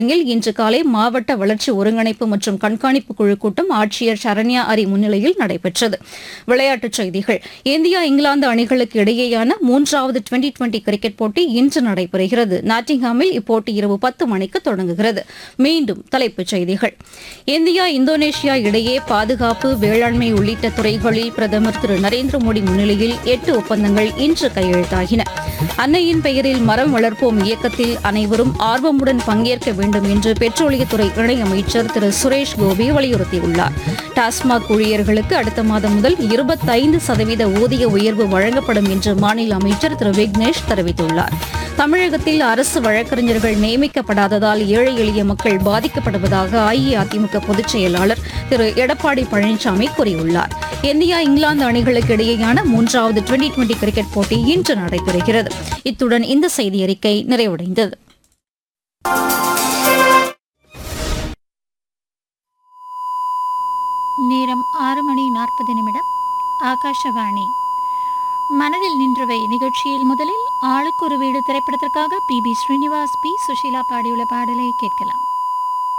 இன்று காலை மாவட்ட வளர்ச்சி ஒருங்கிணைப்பு மற்றும் கண்காணிப்பு குழு கூட்டம் ஆட்சியர் சரண்யா அரி முன்னிலையில் நடைபெற்றது. விளையாட்டுச் செய்திகள். இந்தியா இங்கிலாந்து அணிகளுக்கு இடையேயான 3வது டுவெண்டி கிரிக்கெட் போட்டி இன்று நடைபெறுகிறது. நாட்டிங்ஹாமில் இப்போட்டி இரவு 10 மணிக்கு தொடங்குகிறது. மீண்டும் தலைப்புச் செய்திகள். இந்தியா இந்தோனேஷியா இடையே பாதுகாப்பு, வேளாண்மை உள்ளிட்ட துறைகளில் பிரதமர் திரு நரேந்திர மோடி முன்னிலையில் 8 ஒப்பந்தங்கள் இன்று கையெழுத்தாகின. அன்னையின் பெயரில் மரம் வளர்ப்போம் இயக்கத்தில் அனைவரும் ஆர்வமுடன் பங்கேற்க வேண்டும் என்று பெட்ரோலியத்துறை இணையமைச்சர் திரு சுரேஷ் கோபி வலியுறுத்தியுள்ளார். டாஸ்மாக் ஊழியர்களுக்கு அடுத்த மாதம் முதல் 25% ஊதிய உயர்வு வழங்கப்படும் என்று மாநில அமைச்சர் திரு விக்னேஷ் தெரிவித்துள்ளார். தமிழகத்தில் அரசு வழக்கறிஞர்கள் நியமிக்கப்படாததால் ஏழை எளிய மக்கள் பாதிக்கப்படுவதாக அஇஅதிமுக பொதுச் செயலாளர் திரு எடப்பாடி பழனிசாமி கூறியுள்ளார். இந்தியா இங்கிலாந்து அணிகளுக்கு இடையேயான 3வது டுவெண்டி கிரிக்கெட் போட்டி இன்று நடைபெறுகிறது. இத்துடன் இந்த செய்தியறிக்கை நிறைவடைந்தது. நேரம் 6:40. ஆகாஷவாணி. மனதில் நின்றவை நிகழ்ச்சியில் முதலில் ஆளுக்கு ஒரு வீடு திரைப்படத்திற்காக பி. ஸ்ரீனிவாஸ், பி. சுஷீலா பாடியுள்ள பாடலை கேட்கலாம்.